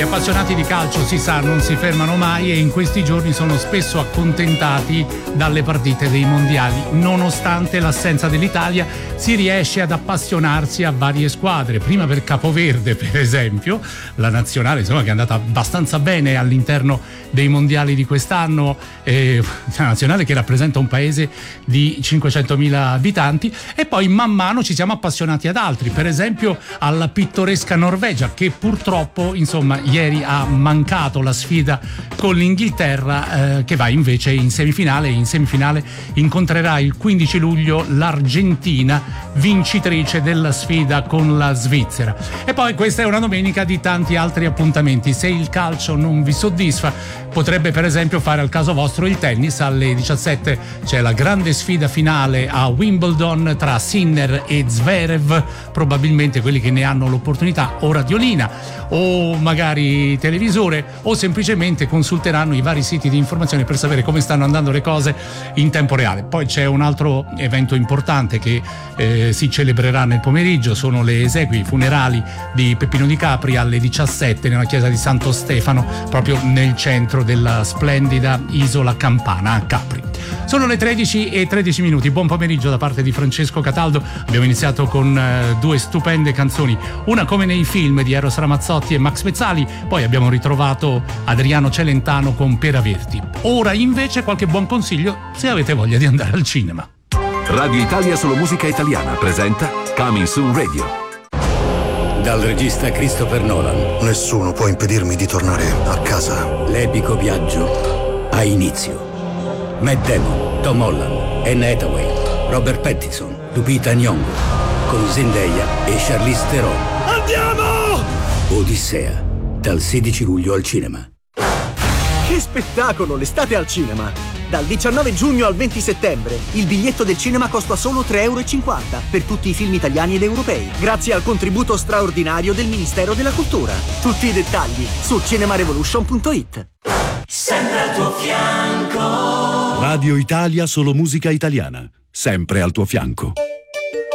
Gli appassionati di calcio, si sa, non si fermano mai e in questi giorni sono spesso accontentati dalle partite dei mondiali. Nonostante l'assenza dell'Italia, si riesce ad appassionarsi a varie squadre. Prima per Capoverde, per esempio, la nazionale, insomma, che è andata abbastanza bene all'interno dei mondiali di quest'anno, una nazionale che rappresenta un paese di 500.000 abitanti, e poi man mano ci siamo appassionati ad altri, per esempio alla pittoresca Norvegia, che purtroppo, insomma, ieri ha mancato la sfida con l'Inghilterra, che va invece in semifinale. In semifinale incontrerà il 15 luglio l'Argentina, vincitrice della sfida con la Svizzera. E poi questa è una domenica di tanti altri appuntamenti. Se il calcio non vi soddisfa, potrebbe per esempio fare al caso vostro il tennis. Alle 17 c'è la grande sfida finale a Wimbledon tra Sinner e Zverev, probabilmente quelli che ne hanno l'opportunità o radiolina o magari televisore, o semplicemente consulteranno i vari siti di informazione per sapere come stanno andando le cose in tempo reale. Poi c'è un altro evento importante che si celebrerà nel pomeriggio, sono le esequie funerali di Peppino Di Capri alle 17 nella chiesa di Santo Stefano, proprio nel centro della splendida isola campana a Capri. Sono le 13:13. Buon pomeriggio da parte di Francesco Cataldo. Abbiamo iniziato con due stupende canzoni, una come nei film di Eros Ramazzotti e Max Pezzali, poi abbiamo ritrovato Adriano Celentano con Per Averti. Ora invece qualche buon consiglio se avete voglia di andare al cinema. Radio Italia Solo Musica Italiana presenta Coming Soon Radio. Dal regista Christopher Nolan. Nessuno può impedirmi di tornare a casa. L'epico viaggio ha inizio. Matt Damon, Tom Holland, Anne Hathaway, Robert Pattinson, Lupita Nyong'o, con Zendaya e Charlize Theron. Andiamo! Odissea, dal 16 luglio al cinema. Che spettacolo, l'estate al cinema! Dal 19 giugno al 20 settembre il biglietto del cinema costa solo €3,50 per tutti i film italiani ed europei, grazie al contributo straordinario del Ministero della Cultura. Tutti i dettagli su cinemarevolution.it. Sempre al tuo fianco. Radio Italia Solo Musica Italiana, sempre al tuo fianco.